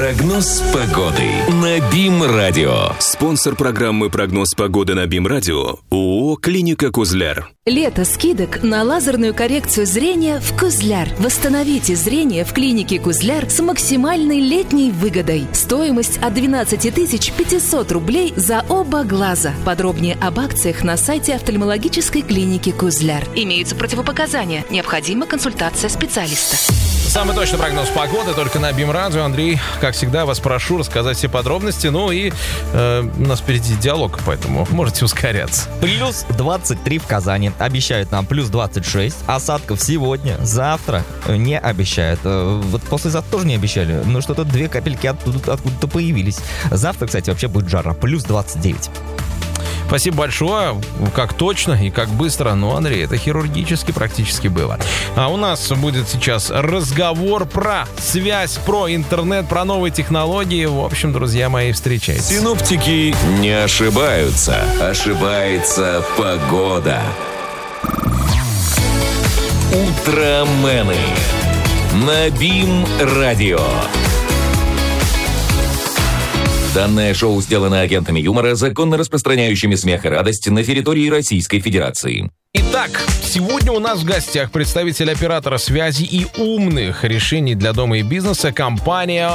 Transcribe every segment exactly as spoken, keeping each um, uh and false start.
Прогноз погоды на БИМ-радио. Спонсор программы «Прогноз погоды» на БИМ-радио ООО «Клиника Кузляр». Лето скидок на лазерную коррекцию зрения в Кузляр. Восстановите зрение в клинике Кузляр с максимальной летней выгодой. Стоимость от двенадцать тысяч пятьсот рублей за оба глаза. Подробнее об акциях на сайте офтальмологической клиники Кузляр. Имеются противопоказания. Необходима консультация специалиста. Самый точный прогноз погоды только на БИМ-радио. Андрей, как всегда, вас прошу рассказать все подробности. Ну и э, у нас впереди диалог, поэтому можете ускоряться. Плюс двадцать три в Казани. Обещают нам плюс двадцать шесть. Осадков сегодня, завтра не обещают. Вот послезавтра тоже не обещали. Но что-то две капельки оттуда, откуда-то появились. Завтра, кстати, вообще будет жара. Плюс двадцать девять. Спасибо большое. Как точно и как быстро. Ну, Андрей, это хирургически практически было. А у нас будет сейчас разговор про связь, про интернет, про новые технологии. В общем, друзья мои, встречайтесь. Синоптики не ошибаются. Ошибается погода. Утромены на БИМ-радио. Данное шоу сделано агентами юмора, законно распространяющими смех и радость на территории Российской Федерации. Итак, сегодня у нас в гостях представитель оператора связи и умных решений для дома и бизнеса компания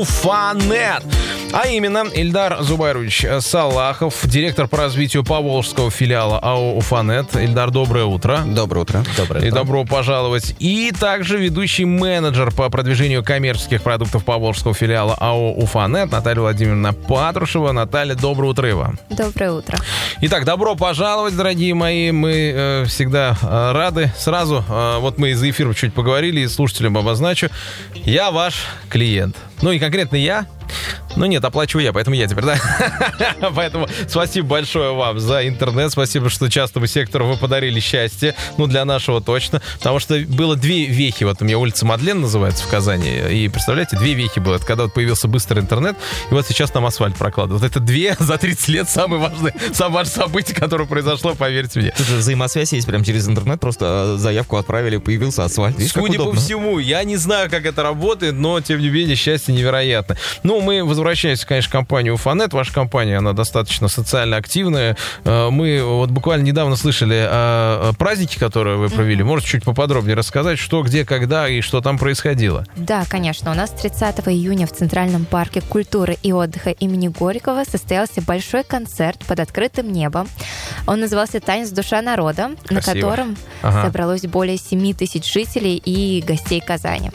Уфанет. А именно, Ильдар Зубайрович Салахов, директор по развитию поволжского филиала АО Уфанет. Ильдар, доброе утро. Доброе утро. Доброе и утро. Добро пожаловать. И также ведущий менеджер по продвижению коммерческих продуктов поволжского филиала АО Уфанет Наталья Владимировна Патрушева. Наталья, доброе утро и вам. Доброе утро. Итак, добро пожаловать, дорогие мои. Мы э, всегда э, рады. Сразу, э, вот мы из эфира чуть поговорили, и слушателям обозначу. Я ваш клиент. Ну и конкретно я. Ну нет, оплачиваю я, поэтому я теперь, да? Поэтому спасибо большое вам за интернет. Спасибо, что частному сектору вы подарили счастье. Ну, для нашего точно. Потому что было две вехи. Вот у меня улица Мадлен называется в Казани. И, представляете, две вехи было. Это когда вот появился быстрый интернет. И вот сейчас нам асфальт прокладывают. Вот это две за тридцать лет самые важные, самое важное событие, которое произошло, поверьте мне. Тут же взаимосвязь есть прямо через интернет. Просто заявку отправили, появился асфальт. Видишь, судя по всему, я не знаю, как это работает, но, тем не менее, счастье невероятно. Ну, мы возвращаемся, конечно, к компании Уфанет. Ваша компания, она достаточно социально активная. Мы вот буквально недавно слышали о празднике, который вы провели. Можете чуть поподробнее рассказать, что, где, когда и что там происходило? Да, конечно. У нас тридцатого июня в Центральном парке культуры и отдыха имени Горького состоялся большой концерт под открытым небом. Он назывался «Танец душа народа», Красиво. На котором ага. собралось более семь тысяч жителей и гостей Казани.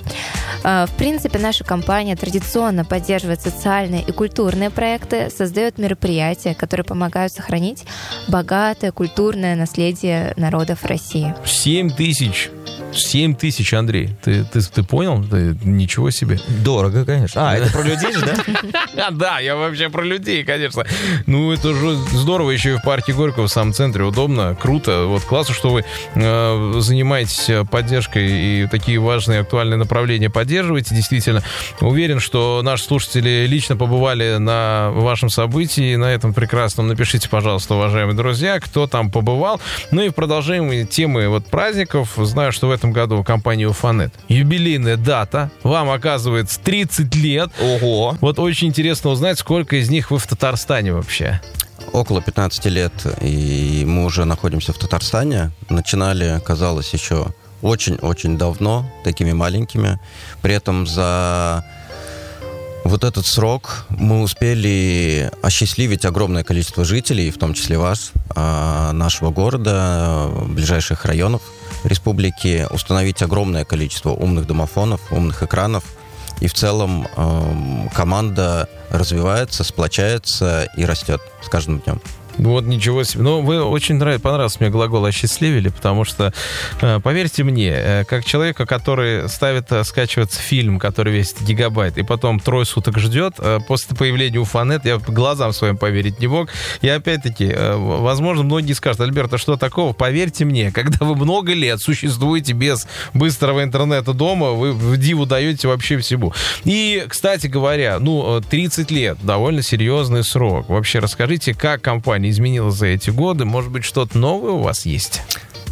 В принципе, наша компания традиционно поддерживает социальные и культурные проекты, создает мероприятия, которые помогают сохранить богатое культурное наследие народов России. Семь тысяч. Семь тысяч, Андрей. Ты, ты, ты понял? Ты, ничего себе. Дорого, конечно. А, это про людей же, да? Да, я вообще про людей, конечно. Ну, это же здорово. Еще и в парке Горького, в самом центре, удобно, круто. Вот классно, что вы э, занимаетесь поддержкой и такие важные актуальные направления поддерживаете. Действительно, уверен, что наши слушатели лично побывали на вашем событии, на этом прекрасном. Напишите, пожалуйста, уважаемые друзья, кто там побывал. Ну и в продолжении темы вот праздников. Знаю, что в этом году компания Уфанет юбилейная дата. Вам, оказывается, тридцать лет. Ого! Вот очень интересно узнать, сколько из них вы в Татарстане вообще. Около пятнадцати лет, и мы уже находимся в Татарстане. Начинали, казалось, еще очень-очень давно, такими маленькими. При этом за вот этот срок мы успели осчастливить огромное количество жителей, в том числе вас, нашего города, ближайших районов республики, установить огромное количество умных домофонов, умных экранов. И в целом э, команда развивается, сплочается и растет с каждым днем. Вот ничего себе. Ну, вы очень нравится, понравился мне глагол «осчастливили», потому что, э, поверьте мне, э, как человека, который ставит э, скачиваться фильм, который весит гигабайт, и потом трое суток ждет, э, после появления Уфанет, я глазам своим поверить не мог. И опять-таки, э, возможно, многие скажут: Альберт, а что такого? Поверьте мне, когда вы много лет существуете без быстрого интернета дома, вы в диву даете вообще всему. И, кстати говоря, ну, тридцать лет, довольно серьезный срок. Вообще, расскажите, как компания изменилась за эти годы? Может быть, что-то новое у вас есть?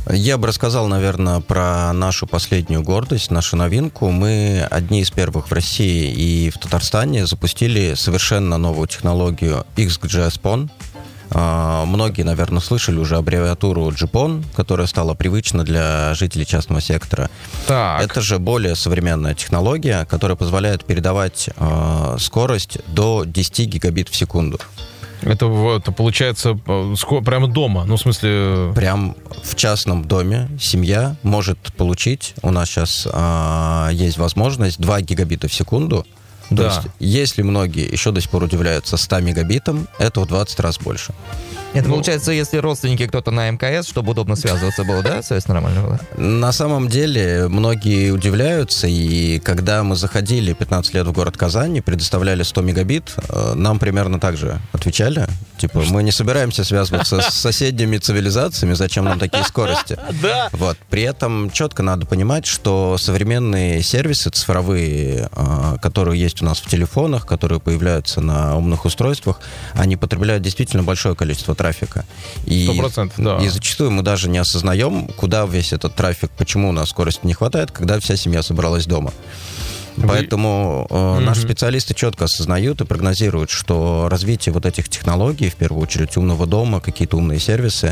Я бы рассказал, наверное, про нашу последнюю гордость, нашу новинку. Мы одни из первых в России и в Татарстане запустили совершенно новую технологию икс джи эс пон. Многие, наверное, слышали уже аббревиатуру джи-пон, которая стала привычна для жителей частного сектора. Так. Это же более современная технология, которая позволяет передавать э, скорость до десять гигабит в секунду. Это, это получается прямо дома, ну, в смысле... Прям в частном доме семья может получить, у нас сейчас э, есть возможность, два гигабита в секунду. То да. есть, если многие еще до сих пор удивляются ста мегабитам, это в двадцать раз больше. Это ну, получается, если родственники кто-то на МКС, чтобы удобно связываться было, да? Связь нормально была? На самом деле, многие удивляются, и когда мы заходили пятнадцать лет в город Казань, предоставляли сто мегабит, нам примерно так же отвечали. Типа, мы не собираемся связываться с соседними цивилизациями, зачем нам такие скорости? Да. Вот. При этом четко надо понимать, что современные сервисы цифровые, которые есть у нас в телефонах, которые появляются на умных устройствах, они потребляют действительно большое количество трафика. И, сто процентов, да. И зачастую мы даже не осознаем, куда весь этот трафик, почему у нас скорости не хватает, когда вся семья собралась дома. Поэтому э, mm-hmm. наши специалисты четко осознают и прогнозируют, что развитие вот этих технологий, в первую очередь умного дома, какие-то умные сервисы,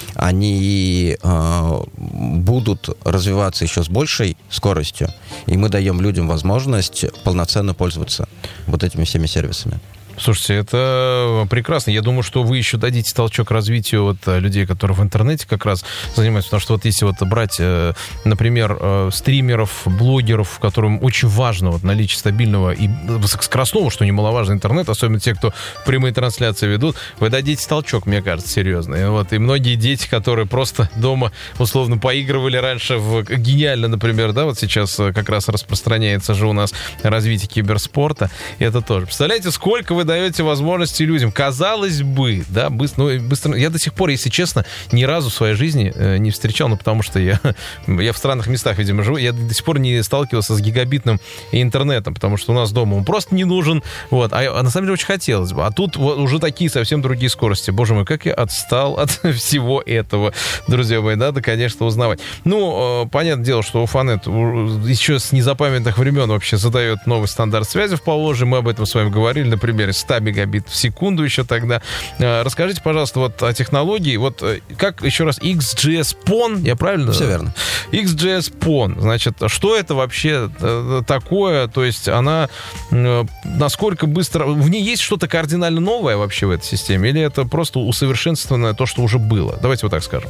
они э, будут развиваться еще с большей скоростью, и мы даем людям возможность полноценно пользоваться вот этими всеми сервисами. Слушайте, это прекрасно. Я думаю, что вы еще дадите толчок развитию вот людей, которые в интернете как раз занимаются. Потому что вот если вот брать, например, стримеров, блогеров, которым очень важно вот наличие стабильного и высокоскоростного, что немаловажно, интернет, особенно те, кто прямые трансляции ведут, вы дадите толчок, мне кажется, серьезный. Вот. И многие дети, которые просто дома условно поигрывали раньше в гениально, например, да, вот сейчас как раз распространяется же у нас развитие киберспорта. И это тоже. Представляете, сколько вы даете возможности людям. Казалось бы, да, быстро, ну, быстро. Я до сих пор, если честно, ни разу в своей жизни э, не встречал, ну, потому что я, я в странных местах, видимо, живу, я до сих пор не сталкивался с гигабитным интернетом, потому что у нас дома он просто не нужен, вот, а, а на самом деле очень хотелось бы. А тут вот, уже такие совсем другие скорости. Боже мой, как я отстал от всего этого, друзья мои, надо, конечно, узнавать. Ну, э, понятное дело, что Уфанет еще с незапамятных времен вообще задает новый стандарт связи в Поволжье, мы об этом с вами говорили, на примере сто мегабит в секунду еще тогда. Расскажите, пожалуйста, вот о технологии. Вот как, еще раз, икс джи эс пон, я правильно? Все верно. икс джи эс пон, значит, что это вообще такое? То есть она насколько быстро... В ней есть что-то кардинально новое вообще в этой системе? Или это просто усовершенствованное то, что уже было? Давайте вот так скажем.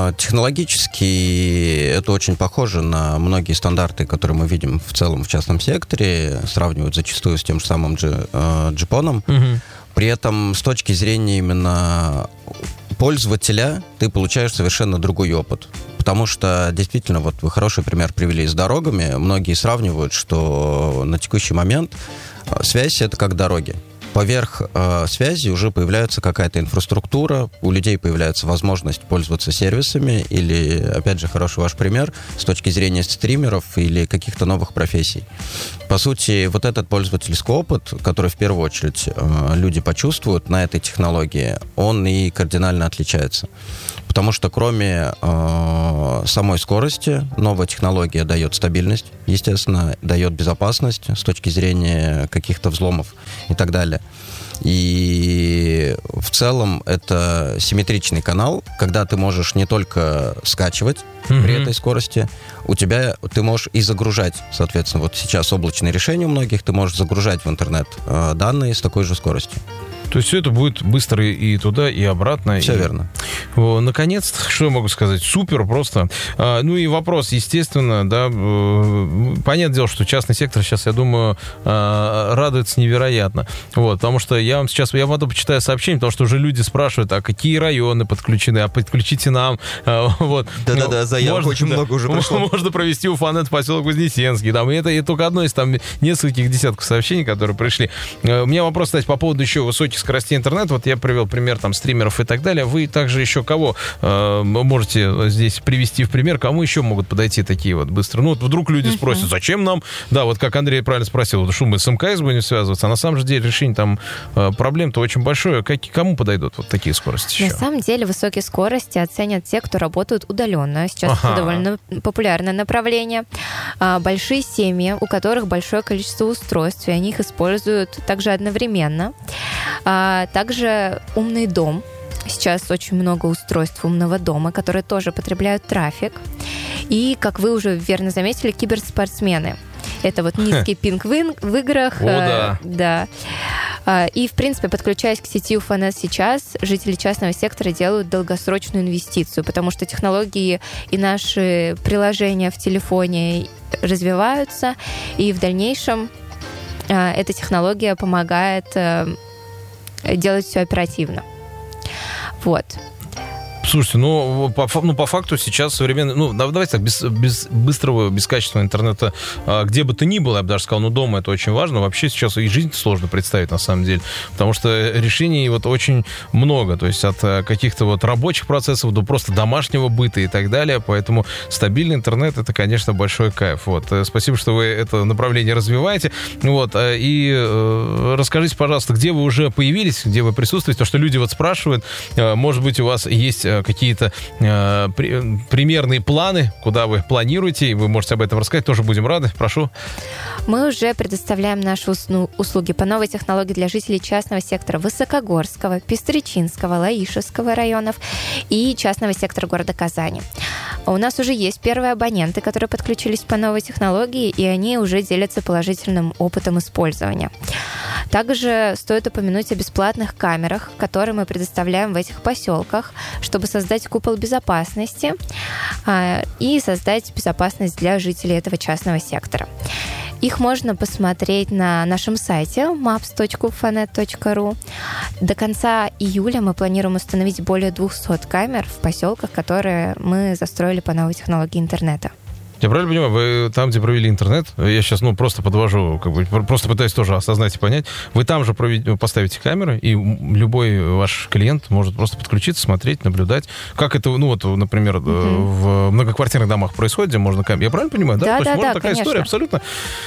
Технологически это очень похоже на многие стандарты, которые мы видим в целом в частном секторе. Сравнивают зачастую с тем же самым джи-поном. Угу. При этом с точки зрения именно пользователя ты получаешь совершенно другой опыт. Потому что действительно, вот вы хороший пример привели с дорогами. Многие сравнивают, что на текущий момент связь — это как дороги. Поверх э, связи уже появляется какая-то инфраструктура, у людей появляется возможность пользоваться сервисами, или, опять же, хороший ваш пример, с точки зрения стримеров или каких-то новых профессий. По сути, вот этот пользовательский опыт, который в первую очередь э, люди почувствуют на этой технологии, он и кардинально отличается. Потому что кроме э, самой скорости, новая технология дает стабильность, естественно, дает безопасность с точки зрения каких-то взломов и так далее. И в целом это симметричный канал, когда ты можешь не только скачивать mm-hmm. при этой скорости, у тебя ты можешь и загружать, соответственно, вот сейчас облачные решения у многих, ты можешь загружать в интернет э, данные с такой же скоростью. То есть все это будет быстро и туда, и обратно. Все и... верно. О, наконец-то, что я могу сказать? Супер просто. А, ну и вопрос, естественно, да, понятное дело, что частный сектор сейчас, я думаю, радуется невероятно. Вот, потому что я вам сейчас, я вам потом почитаю сообщение, потому что уже люди спрашивают, а какие районы подключены, а подключите нам. Вот. Да-да-да, заявок очень да, много уже пришло. Можно провести Уфанет в поселок Вознесенский. Там, и это и только одно из там нескольких десятков сообщений, которые пришли. У меня вопрос, кстати, по поводу еще высоких высоких скоростей интернет, вот я привел пример там стримеров и так далее, вы также еще кого э, можете здесь привести в пример, кому еще могут подойти такие вот быстро? Ну, вот вдруг люди uh-huh. спросят, зачем нам? Да, вот как Андрей правильно спросил, что мы с МКС будем связываться, а на самом же деле решение там э, проблем-то очень большое. Как, кому подойдут вот такие скорости еще? На самом деле высокие скорости оценят те, кто работают удаленно. Сейчас ага. это довольно популярное направление. А, большие семьи, у которых большое количество устройств, и они их используют также одновременно. А, также умный дом. Сейчас очень много устройств умного дома, которые тоже потребляют трафик. И, как вы уже верно заметили, киберспортсмены. Это вот низкий пинг в, ин- в играх. О, да. Да. И, в принципе, подключаясь к сети Уфанет сейчас, жители частного сектора делают долгосрочную инвестицию, потому что технологии и наши приложения в телефоне развиваются, и в дальнейшем эта технология помогает делать все оперативно. Вот. Слушайте, ну по, ну, по факту сейчас современный... Ну, давайте так, без, без быстрого, бескачественного интернета, где бы то ни было, я бы даже сказал, ну, дома это очень важно. Вообще сейчас и жизнь сложно представить, на самом деле. Потому что решений вот очень много. То есть от каких-то вот рабочих процессов до просто домашнего быта и так далее. Поэтому стабильный интернет — это, конечно, большой кайф. Вот. Спасибо, что вы это направление развиваете. Вот. И э, расскажите, пожалуйста, где вы уже появились, где вы присутствуете? Потому что люди вот спрашивают, может быть, у вас есть какие-то э, при, примерные планы, куда вы планируете, и вы можете об этом рассказать, тоже будем рады. Прошу. Мы уже предоставляем наши услуги по новой технологии для жителей частного сектора Высокогорского, Пестричинского, Лаишевского районов и частного сектора города Казани. У нас уже есть первые абоненты, которые подключились по новой технологии, и они уже делятся положительным опытом использования. Также стоит упомянуть о бесплатных камерах, которые мы предоставляем в этих поселках, чтобы создать купол безопасности а, и создать безопасность для жителей этого частного сектора. Их можно посмотреть на нашем сайте maps точка ufanet точка ру. До конца июля мы планируем установить более двухсот камер в поселках, которые мы застроили по новой технологии интернета. Я правильно понимаю, вы там, где провели интернет, я сейчас, ну, просто подвожу, как бы, просто пытаюсь тоже осознать и понять, вы там же проведете, поставите камеры, и любой ваш клиент может просто подключиться, смотреть, наблюдать. Как это, ну, вот, например, mm-hmm. в многоквартирных домах происходит, где можно камеры. Я правильно понимаю, да? Да, То да, есть, да, можно такая конечно. история абсолютно...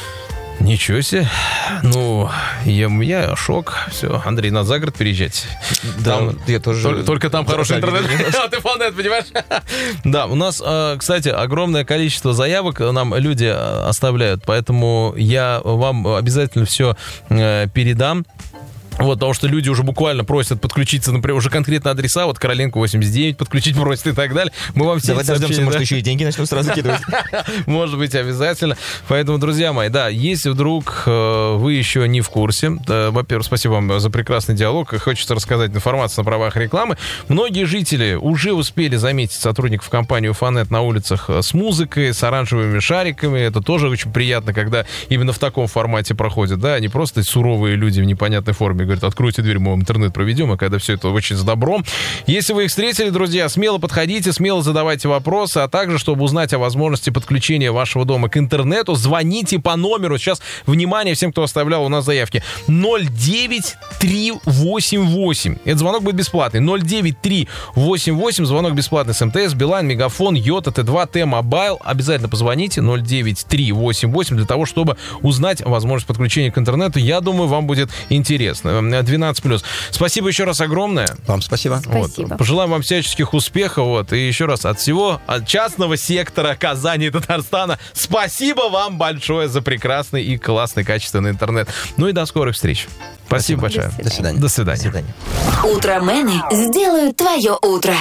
Ничего себе. Ну, я, у меня шок. Все, Андрей, надо за город переезжать. Да, там, я тоже... Только, только там да, хороший да, интернет. А ты фонет, понимаешь? Да, у нас, кстати, огромное количество заявок нам люди оставляют, поэтому я вам обязательно все передам. Вот, потому что люди уже буквально просят подключиться, например, уже конкретно адреса, вот Короленко восемьдесят девять подключить просят и так далее. Мы вам все Давай дождемся, может, еще и деньги начнем сразу кидывать. Может быть, обязательно. Поэтому, друзья мои, да, если вдруг э, вы еще не в курсе, э, во-первых, спасибо вам за прекрасный диалог, хочется рассказать информацию на правах рекламы. Многие жители уже успели заметить сотрудников компании Уфанет на улицах с музыкой, с оранжевыми шариками. Это тоже очень приятно, когда именно в таком формате проходят, да, не просто суровые люди в непонятной форме говорят, откройте дверь, мы вам интернет проведем, а когда все это очень с добром. Если вы их встретили, друзья, смело подходите, смело задавайте вопросы, а также, чтобы узнать о возможности подключения вашего дома к интернету, звоните по номеру. Сейчас, внимание всем, кто оставлял у нас заявки. ноль девять три восемь восемь. Этот звонок будет бесплатный. ноль девять три восемь восемь. Звонок бесплатный с МТС, Билайн, Мегафон, Йота, Т два, Т-Мобайл. Обязательно позвоните. ноль девять три восемь восемь для того, чтобы узнать возможность подключения к интернету. Я думаю, вам будет интересно. двенадцать плюс. Спасибо еще раз огромное. Вам спасибо. Спасибо. Вот. Пожелаем вам всяческих успехов. Вот. И еще раз от всего, от частного сектора Казани и Татарстана, спасибо вам большое за прекрасный и классный, качественный интернет. Ну и до скорых встреч. Спасибо, спасибо. большое. До свидания. До свидания. До свидания. Утромены сделают твое утро.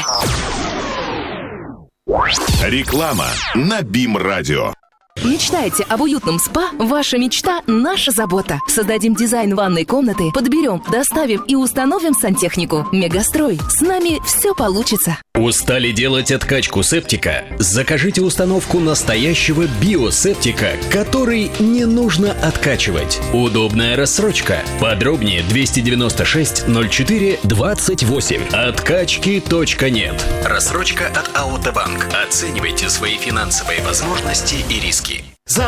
Реклама на БИМ-радио. Мечтаете об уютном спа? Ваша мечта – наша забота. Создадим дизайн ванной комнаты, подберем, доставим и установим сантехнику. Мегастрой. С нами все получится. Устали делать откачку септика? Закажите установку настоящего биосептика, который не нужно откачивать. Удобная рассрочка. Подробнее двести девяносто шесть ноль четыре двадцать восемь. Откачки точка нет. Рассрочка от АО «Банк». Оценивайте свои финансовые возможности и риски.